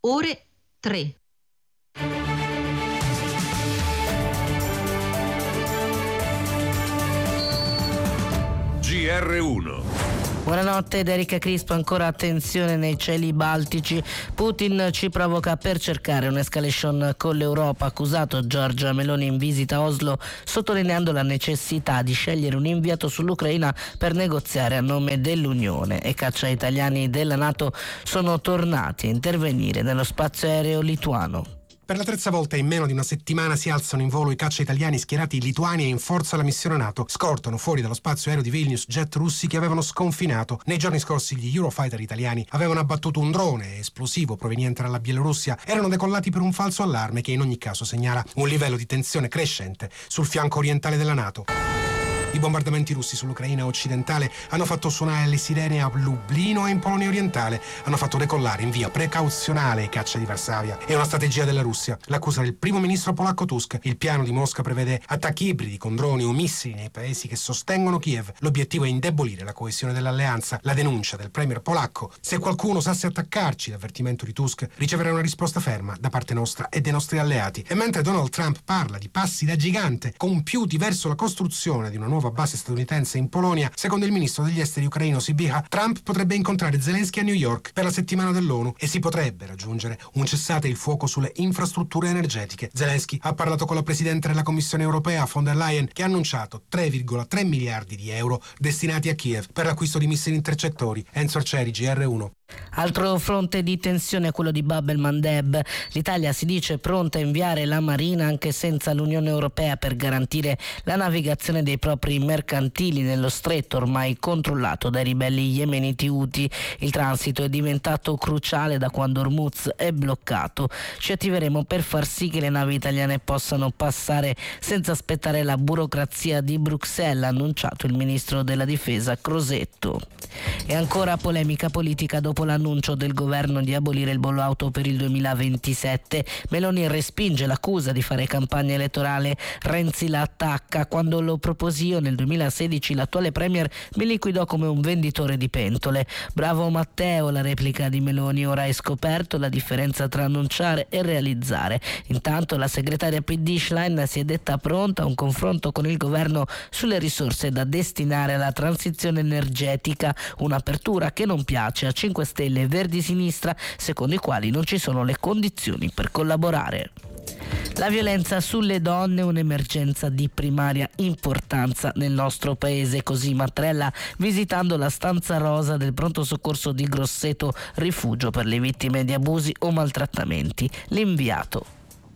ore 3. GR1. Buonanotte da Erika Crispo. Ancora attenzione nei cieli baltici. Putin ci provoca per cercare un'escalation con l'Europa, accusato Giorgia Meloni in visita a Oslo, sottolineando la necessità di scegliere un inviato sull'Ucraina per negoziare a nome dell'Unione. E caccia italiani della NATO sono tornati a intervenire nello spazio aereo lituano. Per la terza volta in meno di una settimana si alzano in volo i caccia italiani schierati in Lituania in forza alla missione NATO. Scortano fuori dallo spazio aereo di Vilnius jet russi che avevano sconfinato. Nei giorni scorsi gli Eurofighter italiani avevano abbattuto un drone esplosivo proveniente dalla Bielorussia. Erano decollati per un falso allarme che in ogni caso segnala un livello di tensione crescente sul fianco orientale della NATO. I bombardamenti russi sull'Ucraina occidentale hanno fatto suonare le sirene a Lublino e in Polonia orientale. Hanno fatto decollare in via precauzionale i caccia di Varsavia. È una strategia della Russia. L'accusa del primo ministro polacco Tusk. Il piano di Mosca prevede attacchi ibridi con droni o missili nei paesi che sostengono Kiev. L'obiettivo è indebolire la coesione dell'alleanza. La denuncia del premier polacco: se qualcuno osasse attaccarci, l'avvertimento di Tusk, riceverà una risposta ferma da parte nostra e dei nostri alleati. E mentre Donald Trump parla di passi da gigante compiuti verso la costruzione di una nuova base statunitense in Polonia, secondo il ministro degli esteri ucraino Sybiha, Trump potrebbe incontrare Zelensky a New York per la settimana dell'ONU e si potrebbe raggiungere un cessate il fuoco sulle infrastrutture energetiche. Zelensky ha parlato con la presidente della Commissione europea von der Leyen, che ha annunciato 3,3 miliardi di euro destinati a Kiev per l'acquisto di missili intercettori. Enzo Arcieri, GR1. Altro fronte di tensione è quello di Bab el-Mandeb. L'Italia si dice pronta a inviare la Marina anche senza l'Unione Europea per garantire la navigazione dei propri mercantili nello stretto ormai controllato dai ribelli yemeniti Houthi. Il transito è diventato cruciale da quando Hormuz è bloccato. Ci attiveremo per far sì che le navi italiane possano passare senza aspettare la burocrazia di Bruxelles, ha annunciato il ministro della difesa Crosetto. E ancora polemica politica dopo l'annuncio del governo di abolire il bollo auto per il 2027. Meloni respinge l'accusa di fare campagna elettorale. Renzi la attacca: quando lo proposi io nel 2016 l'attuale premier mi liquidò come un venditore di pentole. Bravo Matteo, la replica di Meloni: ora hai scoperto la differenza tra annunciare e realizzare. Intanto la segretaria PD Schlein si è detta pronta a un confronto con il governo sulle risorse da destinare alla transizione energetica, un'apertura che non piace a 5 Stelle e Verdi Sinistra, secondo i quali non ci sono le condizioni per collaborare. La violenza sulle donne è un'emergenza di primaria importanza nel nostro paese, così Mattarella visitando la stanza rosa del pronto soccorso di Grosseto, rifugio per le vittime di abusi o maltrattamenti. L'inviato: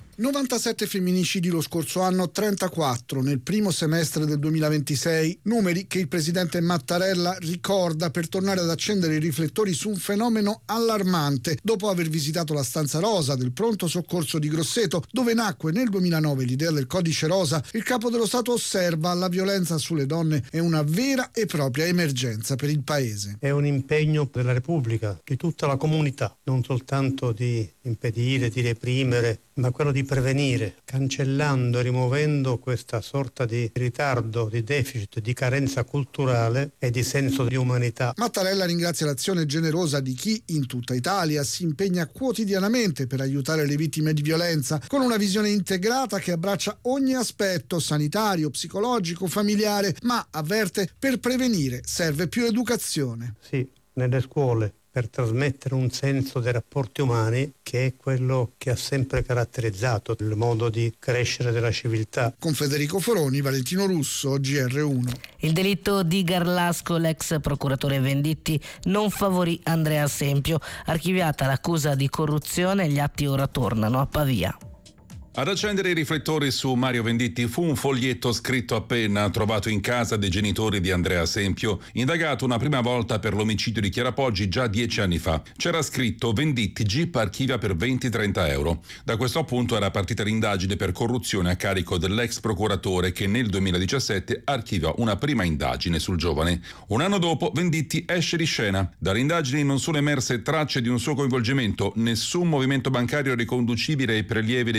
97 femminicidi lo scorso anno, 34 nel primo semestre del 2026, numeri che il presidente Mattarella ricorda per tornare ad accendere i riflettori su un fenomeno allarmante. Dopo aver visitato la stanza rosa del pronto soccorso di Grosseto, dove nacque nel 2009 l'idea del codice rosa, il capo dello Stato osserva: la violenza sulle donne è una vera e propria emergenza per il paese. È un impegno della Repubblica, di tutta la comunità, non soltanto di impedire, di reprimere, ma quello di prevenire, cancellando e rimuovendo questa sorta di ritardo, di deficit, di carenza culturale e di senso di umanità. Mattarella ringrazia l'azione generosa di chi in tutta Italia si impegna quotidianamente per aiutare le vittime di violenza, con una visione integrata che abbraccia ogni aspetto sanitario, psicologico, familiare, ma avverte: per prevenire serve più educazione. Sì, nelle scuole, per trasmettere un senso dei rapporti umani che è quello che ha sempre caratterizzato il modo di crescere della civiltà. Con Federico Foroni, Valentino Russo, GR1. Il delitto di Garlasco, l'ex procuratore Venditti non favorì Andrea Sempio. Archiviata l'accusa di corruzione, gli atti ora tornano a Pavia. Ad accendere i riflettori su Mario Venditti fu un foglietto scritto a penna trovato in casa dei genitori di Andrea Sempio, indagato una prima volta per l'omicidio di Chiara Poggi già 10 anni fa. C'era scritto: Venditti, GIP archivia per 20-30 euro. Da questo appunto era partita l'indagine per corruzione a carico dell'ex procuratore, che nel 2017 archiviò una prima indagine sul giovane. Un anno dopo Venditti esce di scena. Dalle indagini non sono emerse tracce di un suo coinvolgimento, nessun movimento bancario riconducibile ai prelievi dei Sempio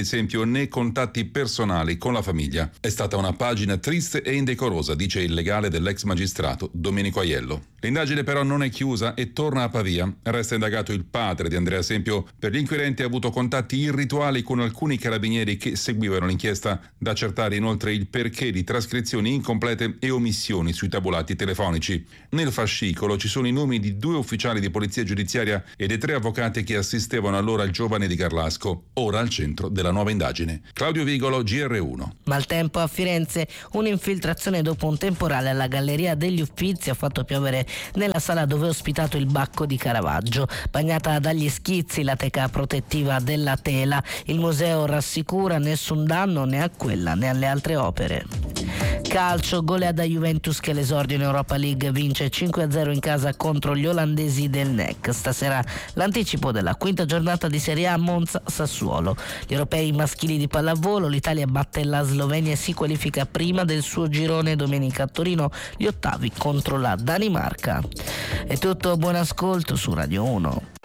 né contatti personali con la famiglia. È stata una pagina triste e indecorosa, dice il legale dell'ex magistrato Domenico Aiello. L'indagine però non è chiusa e torna a Pavia. Resta indagato il padre di Andrea Sempio. Per gli inquirenti ha avuto contatti irrituali con alcuni carabinieri che seguivano l'inchiesta. Da accertare inoltre il perché di trascrizioni incomplete e omissioni sui tabulati telefonici. Nel fascicolo ci sono i nomi di 2 ufficiali di polizia giudiziaria e dei 3 avvocati che assistevano allora il giovane di Garlasco, ora al centro della nuova indagine. Claudio Vigolo, GR1. Maltempo a Firenze, un'infiltrazione dopo un temporale alla Galleria degli Uffizi ha fatto piovere nella sala dove è ospitato il Bacco di Caravaggio. Bagnata dagli schizzi la teca protettiva della tela, il museo rassicura nessun danno né a quella né alle altre opere. Calcio, goleada Juventus che l'esordio in Europa League vince 5-0 in casa contro gli olandesi del NEC. Stasera l'anticipo della 5ª giornata di Serie A Monza-Sassuolo. Gli europei maschili di pallavolo, l'Italia batte la Slovenia e si qualifica prima del suo girone domenica a Torino, gli ottavi contro la Danimarca. È tutto, buon ascolto su Radio 1.